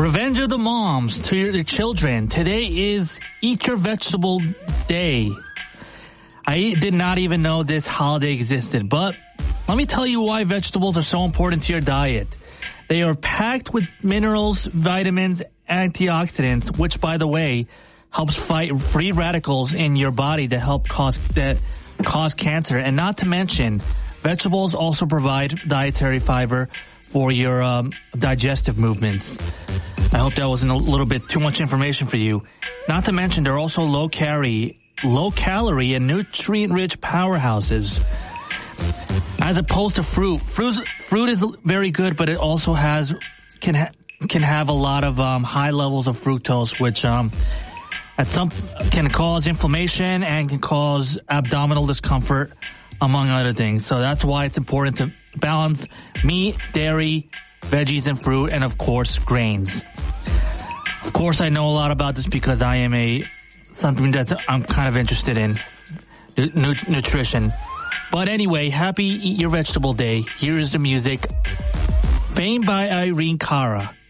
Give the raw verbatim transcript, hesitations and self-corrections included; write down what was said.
Revenge of the moms to your children. Today is Eat Your Vegetable Day. I did not even know this holiday existed, but let me tell you why vegetables are so important to your diet. They are packed with minerals, vitamins, antioxidants, which, by the way, helps fight free radicals in your body that help cause that cause cancer. And not to mention, vegetables also provide dietary fiber for your um, digestive movements. I hope that wasn't a little bit too much information for you. Not to mention, they're also low calorie, low calorie and nutrient-rich powerhouses. As opposed to fruit, fruit, fruit is very good, but it also has can ha, can have a lot of um, high levels of fructose, which um, at some can cause inflammation and can cause abdominal discomfort, among other things. So that's why it's important to balance meat, dairy, veggies, and fruit, and of course, grains. Of course, I know a lot about this because I am a something that I'm kind of interested in, nu- nutrition. But anyway, happy Eat Your Vegetable Day. Here is the music. Fame by Irene Cara.